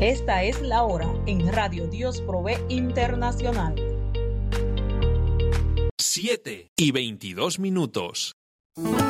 Esta es la hora en Radio Dios Provee Internacional. 7:22.